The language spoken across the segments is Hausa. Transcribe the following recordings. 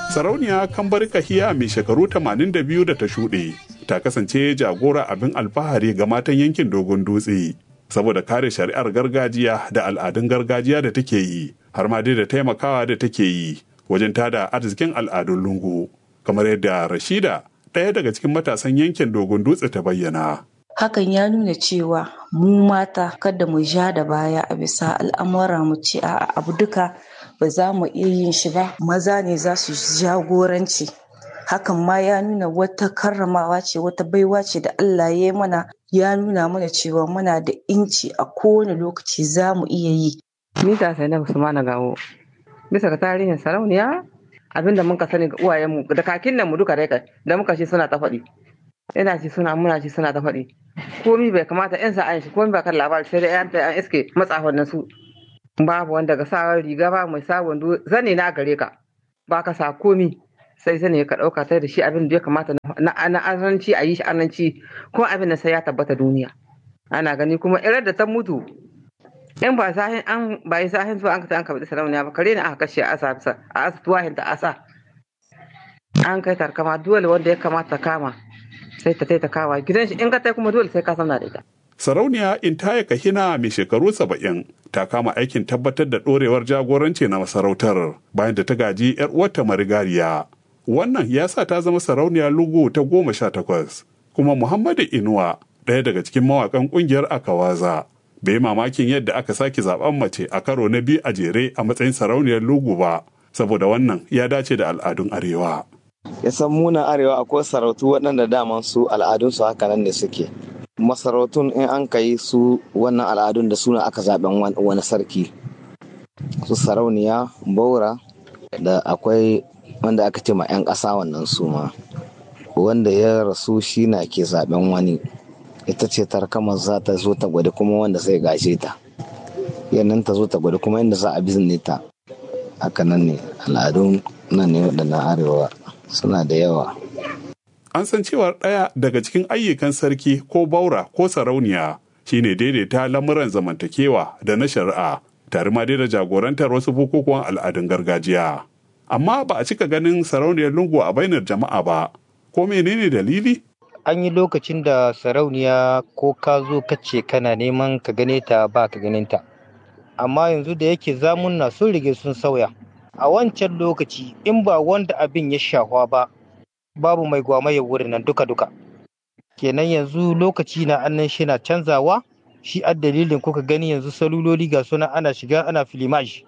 Sarauniya Kambari Kahiya mai shekaru 82 da ta shuɗe ta kasance jagora abin alfahari ga matan yankin Dogon Dutse saboda kare shari'ar gargajiya da al'adun gargajiya da take yi, har ma dai da taimakawa da take yi wajen tada arzikin al'adun lungu, kamar yadda Rashida, ɗaya daga cikin matasan yankin Dogon Dutse, ta bayyana. Hakan ya nuna cewa mu mata kada mu ja da baya a bisa al'amura, mu ce a abu duka ba za mu iya yin shi ba, maza ne za su jagoranci. Hakan ma ya nuna wata karramawa ce, wata baiwa ce da Allah ya yi mana, ya nuna mana cewa muna da inci a kowane lokaci za mu iya yi. Mita Zainab Usmana Gawo. Bisa ga tarihin sarauniya, abinda mun ka sani ga uwayenmu da kakin nan mu duka dai da muka shi suna ta faɗi. Ina ci suna muna ci suna ta faɗi. Komi bai kamata in sa an shi komi ba kan labari sai dai an iske matsafan nan su. Babu wanda ga sa riga ba mai sa wando zane na gare ka. Ba ka sa komi sai zane ka ɗauka sai da shi abin da ya kamata na azanci a yi shi ananci ko abin da sai ya tabbata duniya. Ana gani kuma irar da ta mutu in ba sahin an ba yi sahin zuwa an ka bi sarauniya ba kare ne aka kashe a asibituwahin ta asa. An kai tarkama dole wanda ya kamata kama sai ta kawa gidan shi in ka tai kuma dole sai ka sanar da ita. Sarauniya Intaya Kahina mai shekaru 70 ta kama aikin tabbatar da ɗorewar jagoranci na masarautar bayan da ta gaji 'yar uwarta marigariya. Wannan ya sa ta zama sarauniya Lugu ta 18, kuma Muhammadu Inuwa, ɗaya daga cikin mawaƙan ƙungiyar Akawaza, bai mamakin yadda aka sake zaben mace a karo na 2 a jere a matsayin sarauniyar Lugu ba, saboda wannan ya dace da al'adun Arewa. Ya san munan Arewa akwai sarautu waɗanda daman su al'adunsu haka nan ne suke. Masarautun in an kai su wannan al'adun da suna aka zaben wani sarki. Su sarauniya, baura, da akwai wanda aka ce ma 'yan ƙasa wannan su ma. Wanda ya rasu shi na ke zaben wani. Ita ce tarkamar za ta zo ta gwada kuma wanda zai gashe ta. Yannan ta zo ta gwada kuma inda za a bizne ta. Haka nan ne al'adun nan ne waɗannan Arewa suna da yawa. An san cewar ɗaya daga cikin ayyukan sarki ko baura ko sarauniya shine daidaita lamuran zamantakewa da na shari'a, tare ma da jagorantar wasu bukukuwan al'adun gargajiya. Amma ba a cika ganin sarauniyar Lungu a bainar jama'a ba, ko menene dalili? An yi lokacin da sarauniya ko ka zo kace kana neman ka gane ta ba ka ganin ta. Amma yanzu da yake zamunna sun rige sun sauya. A wancan lokaci in ba wanda abin ya shahwa ba, babu mai gwamaye wurin nan duka. Kenan yanzu lokaci na annan shi na canzawa, shi a dalilin kuka gani yanzu saluloli ga suna ana shiga ana filimaj.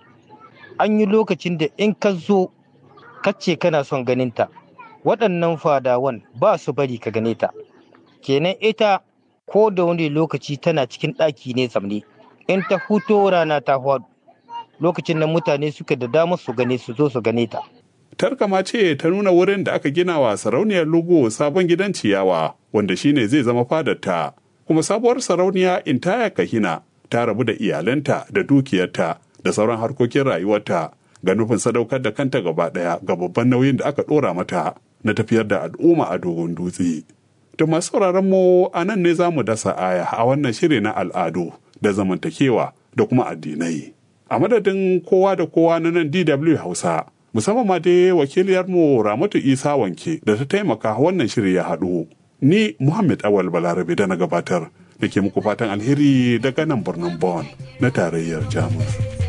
An yi lokacin da in ka zo kace kana son ganinta, waɗannan fadawan ba su bari ka gane ta. Kenan ita ko da wani lokaci tana cikin ɗaki ne zamne, in ta huto rana ta hwadu, lokacin nan mutane suka da damar su gane su zo su gane ta. Tarkama ce ta nuna wurin da aka gina wa sarauniyar Lugu sabon gidan ciyawa, wanda shine zai zama fadarta. Kuma sabuwar sarauniya Intaya Kahina ta rabu da iyalanta da dukiyarta da sauran harkokin rayuwarta ga nufin sadaukar da kanta gaba ɗaya ga babban nauyin da aka ɗora mata na tafiyar da al'umma a Dogon Dutse. Da masu sauraron mu a nan ne za mu dasa aya a wannan shiri na al'adu da zamantakewa da kuma addinai. A madadin kowa da kowa na nan DW Hausa, musamman ma dai wakiliyarmu Ramatu Isa Wanke da ta taimaka wannan shiri ya haɗu. Ni Muhammad Awal Balarabe da na gabatar da ke muku fatan alheri daga nan birnin Bonn na tarayyar Jamus.